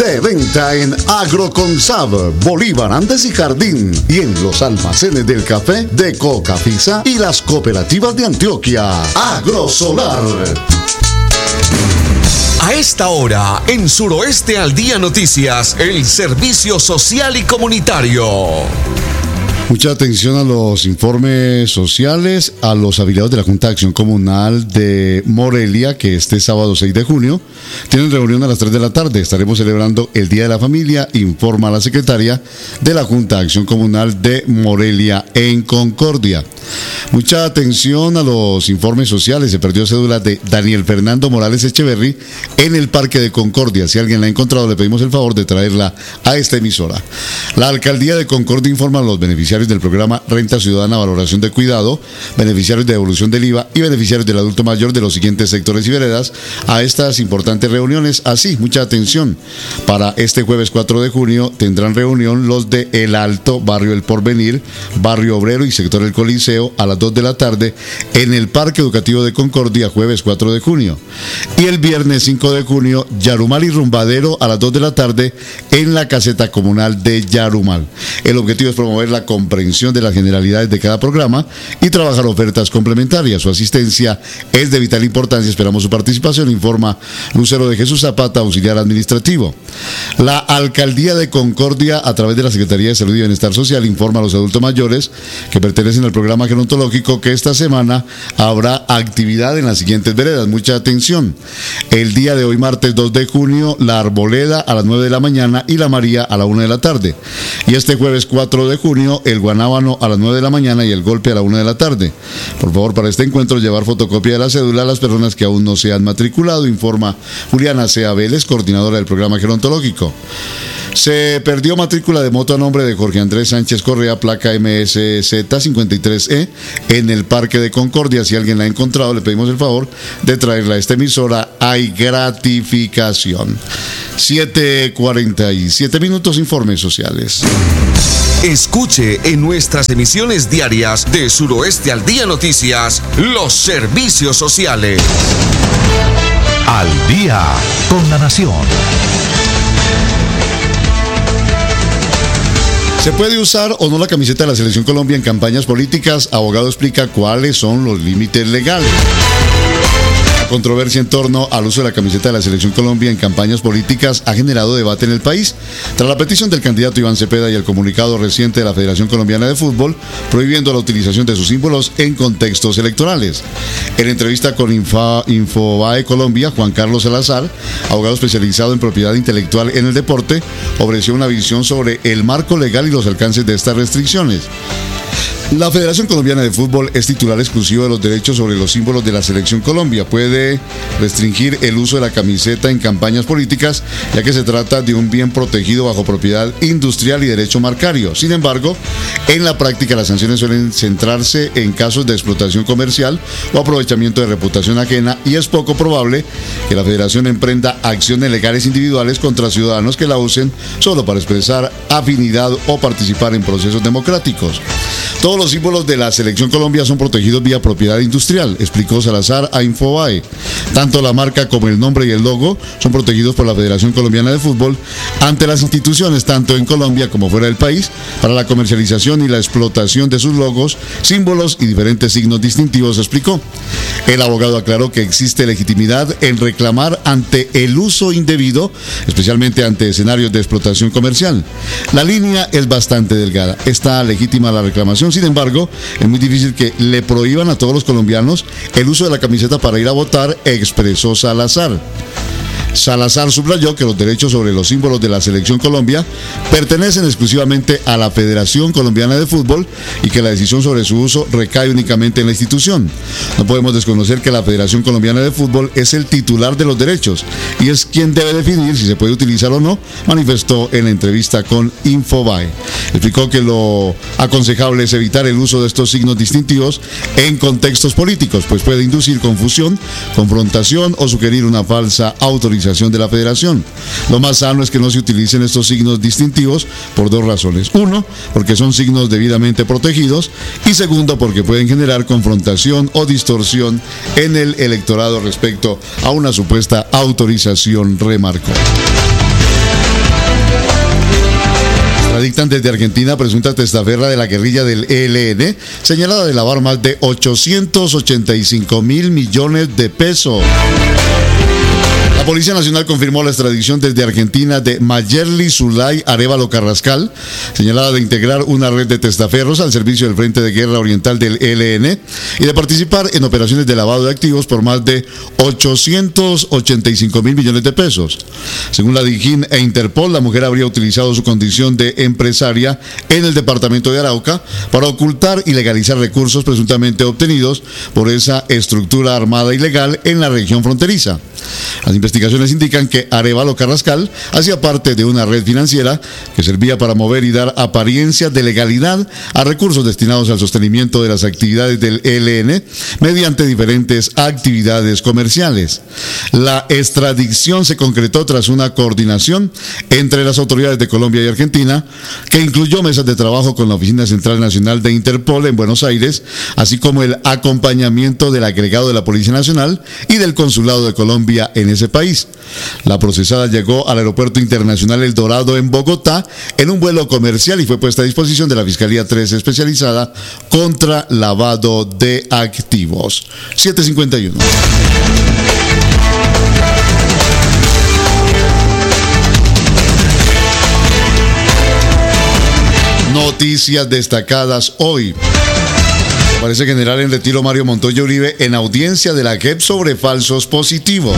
De venta en Agroconsab, Bolívar, Andes y Jardín, y en los almacenes del café de Cocafisa y las cooperativas de Antioquia. Agrosolar. A esta hora, en Suroeste al Día Noticias, el servicio social y comunitario. Mucha atención a los informes sociales, a los afiliados de la Junta de Acción Comunal de Morelia, que este sábado 6 de junio tienen reunión a las 3 de la tarde. Estaremos celebrando el Día de la Familia, informa la secretaria de la Junta de Acción Comunal de Morelia en Concordia. Mucha atención a los informes sociales. Se perdió cédula de Daniel Fernando Morales Echeverry en el Parque de Concordia. Si alguien la ha encontrado, le pedimos el favor de traerla a esta emisora. La Alcaldía de Concordia informa a los beneficiarios del programa Renta Ciudadana Valoración de Cuidado, beneficiarios de devolución del IVA y beneficiarios del adulto mayor de los siguientes sectores y veredas a estas importantes reuniones. Así, mucha atención. Para este jueves 4 de junio tendrán reunión los de El Alto, Barrio El Porvenir, Barrio Obrero y Sector El Coliseo a las 2 de la tarde en el Parque Educativo de Concordia, jueves 4 de junio. Y el viernes 5 de junio, Yarumal y Rumbadero a las 2 de la tarde en la caseta comunal de Yarumal. El objetivo es promover la comprensión de las generalidades de cada programa y trabajar ofertas complementarias. Su asistencia es de vital importancia. Esperamos su participación, informa Lucero de Jesús Zapata, auxiliar administrativo. La Alcaldía de Concordia, a través de la Secretaría de Salud y Bienestar Social, informa a los adultos mayores que pertenecen al programa gerontológico que esta semana habrá actividad en las siguientes veredas. Mucha atención. El día de hoy, martes 2 de junio, la Arboleda a las 9 de la mañana y la María a la 1 de la tarde. Y este jueves 4 de junio, el Guanábano a las 9 de la mañana y el Golpe a la 1 de la tarde. Por favor, para este encuentro, llevar fotocopia de la cédula a las personas que aún no se han matriculado, informa Juliana C. Vélez, coordinadora del programa gerontológico. Se perdió matrícula de moto a nombre de Jorge Andrés Sánchez Correa, placa MSZ53E, en el Parque de Concordia. Si alguien la ha encontrado, le pedimos el favor de traerla a esta emisora. Hay gratificación. 7:47 minutos, informes sociales. Escuche en nuestras emisiones diarias de Suroeste al Día Noticias los servicios sociales. Al día con la nación. ¿Se puede usar o no la camiseta de la Selección Colombia en campañas políticas? Abogado explica cuáles son los límites legales. La controversia en torno al uso de la camiseta de la Selección Colombia en campañas políticas ha generado debate en el país. Tras la petición del candidato Iván Cepeda y el comunicado reciente de la Federación Colombiana de Fútbol prohibiendo la utilización de sus símbolos en contextos electorales. En entrevista con Infobae Colombia, Juan Carlos Salazar, abogado especializado en propiedad intelectual en el deporte, ofreció una visión sobre el marco legal y los alcances de estas restricciones. La Federación Colombiana de Fútbol es titular exclusivo de los derechos sobre los símbolos de la Selección Colombia. Puede restringir el uso de la camiseta en campañas políticas, ya que se trata de un bien protegido bajo propiedad industrial y derecho marcario. Sin embargo, en la práctica las sanciones suelen centrarse en casos de explotación comercial o aprovechamiento de reputación ajena, y es poco probable que la Federación emprenda acciones legales individuales contra ciudadanos que la usen solo para expresar afinidad o participar en procesos democráticos. Todos los símbolos de la Selección Colombia son protegidos vía propiedad industrial, explicó Salazar a Infobae. Tanto la marca como el nombre y el logo son protegidos por la Federación Colombiana de Fútbol ante las instituciones, tanto en Colombia como fuera del país, para la comercialización y la explotación de sus logos, símbolos y diferentes signos distintivos, explicó. El abogado aclaró que existe legitimidad en reclamar ante el uso indebido, especialmente ante escenarios de explotación comercial. La línea es bastante delgada. Está legítima la reclamación, sin embargo, es muy difícil que le prohíban a todos los colombianos el uso de la camiseta para ir a votar, expresó Salazar. Salazar subrayó que los derechos sobre los símbolos de la Selección Colombia pertenecen exclusivamente a la Federación Colombiana de Fútbol y que la decisión sobre su uso recae únicamente en la institución. No podemos desconocer que la Federación Colombiana de Fútbol es el titular de los derechos y es quien debe definir si se puede utilizar o no, manifestó en la entrevista con Infobae. Explicó que lo aconsejable es evitar el uso de estos signos distintivos en contextos políticos, pues puede inducir confusión, confrontación o sugerir una falsa autorización de la Federación. Lo más sano es que no se utilicen estos signos distintivos por dos razones. Uno, porque son signos debidamente protegidos, y segundo, porque pueden generar confrontación o distorsión en el electorado respecto a una supuesta autorización, remarcó. Detentan desde Argentina presunta testaferra de la guerrilla del ELN, señalada de lavar más de 885.000 millones de pesos. La Policía Nacional confirmó la extradición desde Argentina de Mayerly Zulay Arévalo Carrascal, señalada de integrar una red de testaferros al servicio del Frente de Guerra Oriental del ELN y de participar en operaciones de lavado de activos por más de 885.000 millones de pesos. Según la DIJÍN e Interpol, la mujer habría utilizado su condición de empresaria en el departamento de Arauca para ocultar y legalizar recursos presuntamente obtenidos por esa estructura armada ilegal en la región fronteriza. Las investigaciones indican que Arévalo Carrascal hacía parte de una red financiera que servía para mover y dar apariencia de legalidad a recursos destinados al sostenimiento de las actividades del ELN mediante diferentes actividades comerciales. La extradición se concretó tras una coordinación entre las autoridades de Colombia y Argentina, que incluyó mesas de trabajo con la Oficina Central Nacional de Interpol en Buenos Aires, así como el acompañamiento del agregado de la Policía Nacional y del Consulado de Colombia en ese país. La procesada llegó al Aeropuerto Internacional El Dorado en Bogotá en un vuelo comercial y fue puesta a disposición de la Fiscalía 3 especializada contra lavado de activos. 7:51. Noticias destacadas hoy. Aparece general en retiro Mario Montoya Uribe en audiencia de la JEP sobre falsos positivos.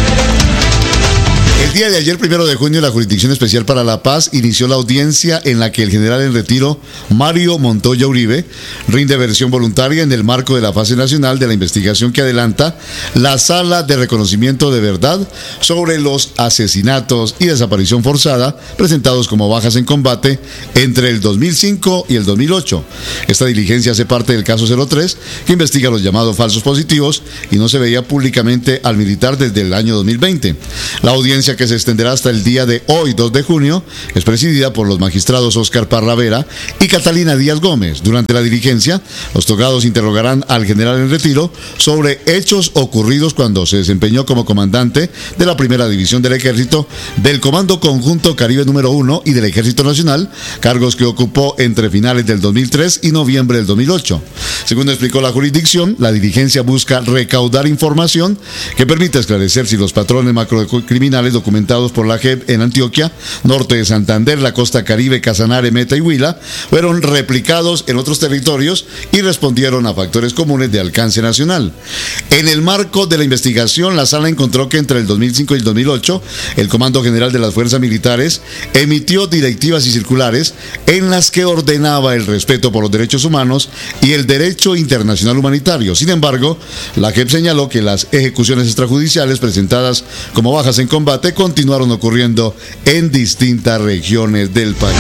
El día de ayer, 1 de junio, la Jurisdicción Especial para la Paz inició la audiencia en la que el general en retiro Mario Montoya Uribe rinde versión voluntaria en el marco de la fase nacional de la investigación que adelanta la Sala de Reconocimiento de Verdad sobre los asesinatos y desaparición forzada presentados como bajas en combate entre el 2005 y el 2008. Esta diligencia hace parte del caso 03, que investiga los llamados falsos positivos y no se veía públicamente al militar desde el año 2020. La audiencia, que se extenderá hasta el día de hoy, 2 de junio, es presidida por los magistrados Óscar Parravera y Catalina Díaz Gómez. Durante la diligencia, los togados interrogarán al general en retiro sobre hechos ocurridos cuando se desempeñó como comandante de la Primera División del Ejército, del Comando Conjunto Caribe número 1 y del Ejército Nacional, cargos que ocupó entre finales del 2003 y noviembre del 2008. Según explicó la jurisdicción, la diligencia busca recaudar información que permita esclarecer si los patrones macrocriminales documentados por la JEP en Antioquia, norte de Santander, la costa Caribe, Casanare, Meta y Huila, fueron replicados en otros territorios y respondieron a factores comunes de alcance nacional. En el marco de la investigación, la sala encontró que entre el 2005 y el 2008, el Comando General de las Fuerzas Militares emitió directivas y circulares en las que ordenaba el respeto por los derechos humanos y el derecho internacional humanitario. Sin embargo, la JEP señaló que las ejecuciones extrajudiciales presentadas como bajas en combate continuaron ocurriendo en distintas regiones del país.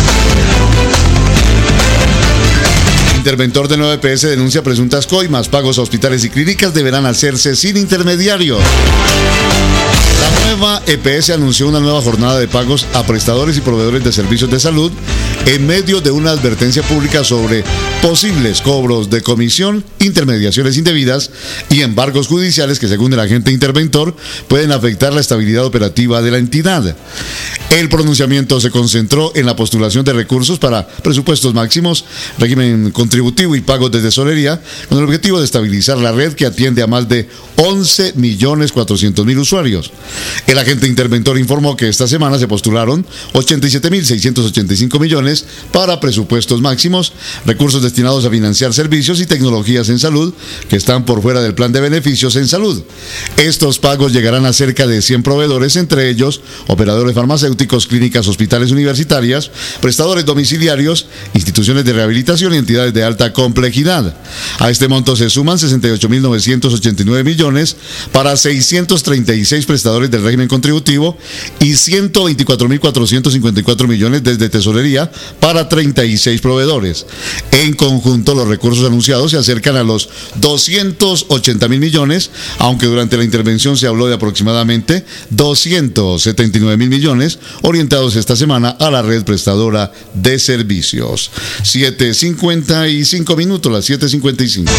Interventor de nueva EPS denuncia presuntas coimas. Pagos a hospitales y clínicas deberán hacerse sin intermediarios. La nueva EPS anunció una nueva jornada de pagos a prestadores y proveedores de servicios de salud en medio de una advertencia pública sobre posibles cobros de comisión, intermediaciones indebidas y embargos judiciales que, según el agente interventor, pueden afectar la estabilidad operativa de la entidad. El pronunciamiento se concentró en la postulación de recursos para presupuestos máximos, régimen contributivo y pagos de tesorería, con el objetivo de estabilizar la red que atiende a más de 11.400.000 usuarios. El agente interventor informó que esta semana se postularon 87.685 millones para presupuestos máximos, recursos destinados a financiar servicios y tecnologías en salud que están por fuera del plan de beneficios en salud. Estos pagos llegarán a cerca de 100 proveedores, entre ellos operadores farmacéuticos, clínicas, hospitales universitarias, prestadores domiciliarios, instituciones de rehabilitación y entidades de alta complejidad. A este monto se suman 68.989 millones para 636 prestadores del régimen contributivo y 124.454 millones desde tesorería para 36 proveedores. En conjunto, los recursos anunciados se acercan a los 280.000 millones, aunque durante la intervención se habló de aproximadamente 279.000 millones orientados esta semana a la red prestadora de servicios. 7:55 minutos, las 7:55.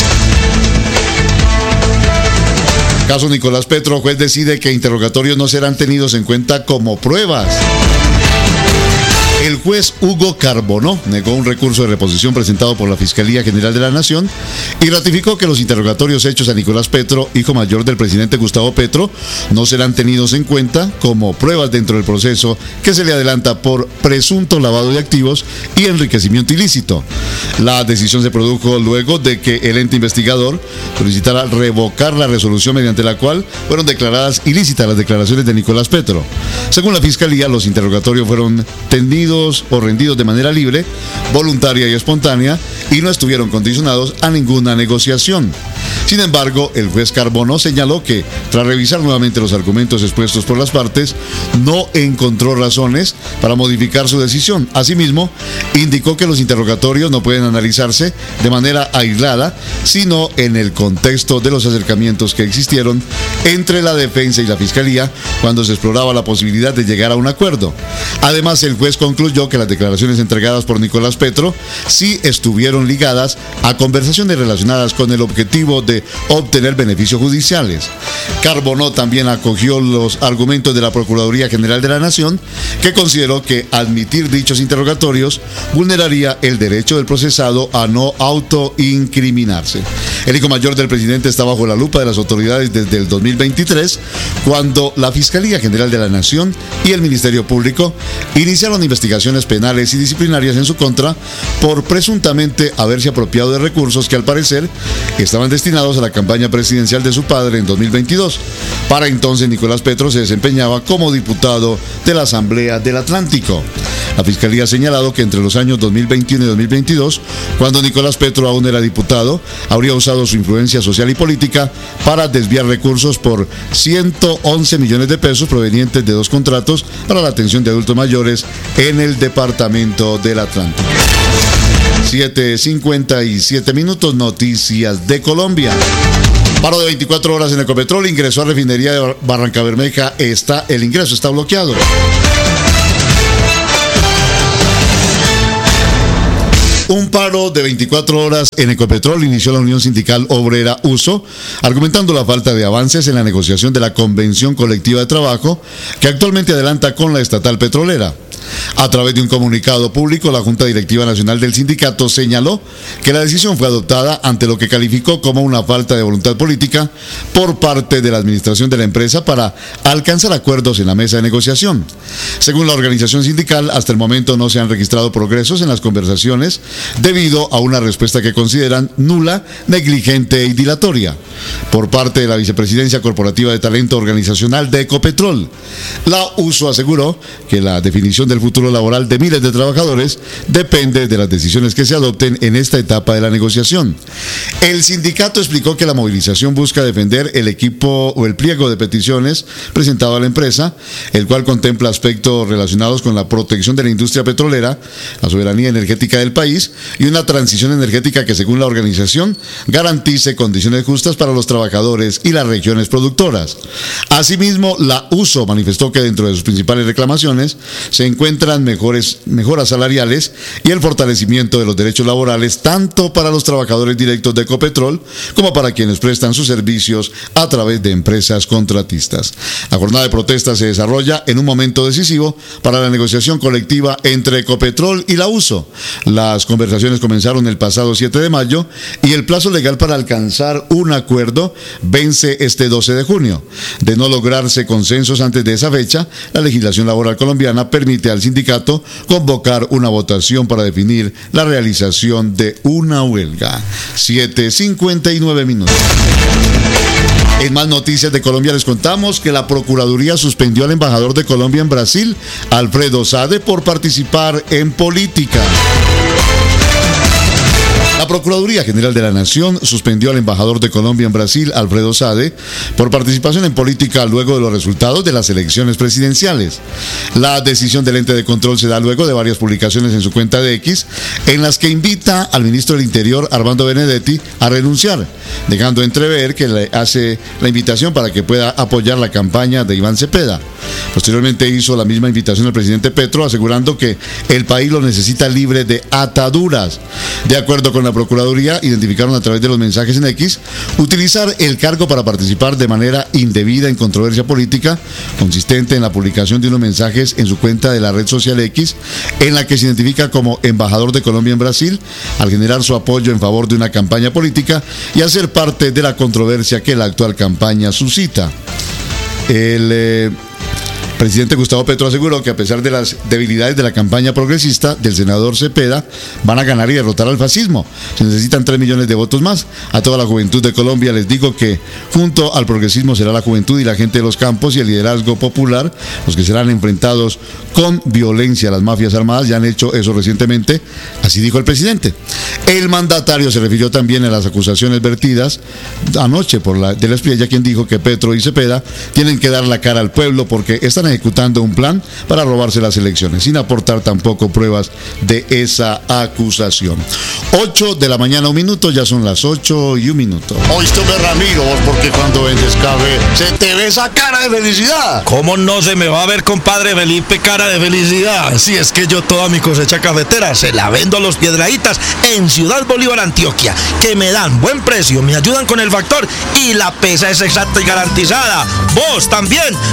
Caso Nicolás Petro, juez decide que interrogatorios no serán tenidos en cuenta como pruebas. El juez Hugo Carbonó negó un recurso de reposición presentado por la Fiscalía General de la Nación y ratificó que los interrogatorios hechos a Nicolás Petro, hijo mayor del presidente Gustavo Petro, no serán tenidos en cuenta como pruebas dentro del proceso que se le adelanta por presunto lavado de activos y enriquecimiento ilícito. La decisión se produjo luego de que el ente investigador solicitara revocar la resolución mediante la cual fueron declaradas ilícitas las declaraciones de Nicolás Petro. Según la Fiscalía, los interrogatorios fueron tendidos o rendidos de manera libre, voluntaria y espontánea y no estuvieron condicionados a ninguna negociación. Sin embargo, el juez Carbonó señaló que, tras revisar nuevamente los argumentos expuestos por las partes, no encontró razones para modificar su decisión. Asimismo, indicó que los interrogatorios no pueden analizarse de manera aislada, sino en el contexto de los acercamientos que existieron entre la defensa y la Fiscalía cuando se exploraba la posibilidad de llegar a un acuerdo. Además, el juez concluyó que las declaraciones entregadas por Nicolás Petro sí estuvieron ligadas a conversaciones relacionadas con el objetivo de obtener beneficios judiciales. Carbonó también acogió los argumentos de la Procuraduría General de la Nación, que consideró que admitir dichos interrogatorios vulneraría el derecho del procesado a no autoincriminarse. El hijo mayor del presidente está bajo la lupa de las autoridades desde el 2023, cuando la Fiscalía General de la Nación y el Ministerio Público iniciaron investigaciones penales y disciplinarias en su contra por presuntamente haberse apropiado de recursos que al parecer estaban destinados a la campaña presidencial de su padre en 2022. Para entonces Nicolás Petro se desempeñaba como diputado de la Asamblea del Atlántico. La Fiscalía ha señalado que entre los años 2021 y 2022, cuando Nicolás Petro aún era diputado, habría usado su influencia social y política para desviar recursos por 111 millones de pesos provenientes de 2 contratos para la atención de adultos mayores en el departamento del Atlántico. 7:57 minutos, noticias de Colombia. Paro de 24 horas en Ecopetrol, ingresó a refinería de Barrancabermeja, el ingreso está bloqueado. Un paro de 24 horas en Ecopetrol inició la Unión Sindical Obrera USO, argumentando la falta de avances en la negociación de la Convención Colectiva de Trabajo, que actualmente adelanta con la estatal petrolera. A través de un comunicado público, la Junta Directiva Nacional del sindicato señaló que la decisión fue adoptada ante lo que calificó como una falta de voluntad política por parte de la administración de la empresa para alcanzar acuerdos en la mesa de negociación. Según la organización sindical, hasta el momento no se han registrado progresos en las conversaciones debido a una respuesta que consideran nula, negligente y dilatoria por parte de la Vicepresidencia Corporativa de Talento Organizacional de Ecopetrol. La USO aseguró que la definición del futuro laboral de miles de trabajadores depende de las decisiones que se adopten en esta etapa de la negociación. El sindicato explicó que la movilización busca defender el equipo o el pliego de peticiones presentado a la empresa, el cual contempla aspectos relacionados con la protección de la industria petrolera, la soberanía energética del país y una transición energética que, según la organización, garantice condiciones justas para los trabajadores y las regiones productoras. Asimismo, la USO manifestó que dentro de sus principales reclamaciones se encuentran mejoras salariales y el fortalecimiento de los derechos laborales tanto para los trabajadores directos de Ecopetrol como para quienes prestan sus servicios a través de empresas contratistas. La jornada de protesta se desarrolla en un momento decisivo para la negociación colectiva entre Ecopetrol y la USO. Las conversaciones comenzaron el pasado 7 de mayo y el plazo legal para alcanzar un acuerdo vence este 12 de junio. De no lograrse consensos antes de esa fecha, la legislación laboral colombiana permite al sindicato convocar una votación para definir la realización de una huelga. 7:59 minutos. En más noticias de Colombia les contamos que la Procuraduría suspendió al embajador de Colombia en Brasil, Alfredo Sade, por participar en política. La Procuraduría General de la Nación suspendió al embajador de Colombia en Brasil, Alfredo Sade, por participación en política luego de los resultados de las elecciones presidenciales. La decisión del ente de control se da luego de varias publicaciones en su cuenta de X, en las que invita al ministro del Interior, Armando Benedetti, a renunciar, dejando entrever que le hace la invitación para que pueda apoyar la campaña de Iván Cepeda. Posteriormente hizo la misma invitación al presidente Petro, asegurando que el país lo necesita libre de ataduras. De acuerdo con la la Procuraduría identificaron a través de los mensajes en X utilizar el cargo para participar de manera indebida en controversia política, consistente en la publicación de unos mensajes en su cuenta de la red social X, en la que se identifica como embajador de Colombia en Brasil, al generar su apoyo en favor de una campaña política y hacer parte de la controversia que la actual campaña suscita. El presidente Gustavo Petro aseguró que a pesar de las debilidades de la campaña progresista del senador Cepeda, van a ganar y derrotar al fascismo. Se necesitan 3 millones de votos más. A toda la juventud de Colombia les digo que junto al progresismo será la juventud y la gente de los campos y el liderazgo popular los que serán enfrentados con violencia. Las mafias armadas ya han hecho eso recientemente, así dijo el presidente. El mandatario se refirió también a las acusaciones vertidas anoche de la Espriella, quien dijo que Petro y Cepeda tienen que dar la cara al pueblo porque están ejecutando un plan para robarse las elecciones, sin aportar tampoco pruebas de esa acusación. 8 de la mañana, 1 minuto, ya son las 8:01. Oíste, Ramiro, vos porque cuando vendes café se te ve esa cara de felicidad. ¿Cómo no se me va a ver, compadre Felipe, cara de felicidad? Si es que yo toda mi cosecha cafetera se la vendo a los Piedrahítas en Ciudad Bolívar, Antioquia, que me dan buen precio, me ayudan con el factor y la pesa es exacta y garantizada. Vos también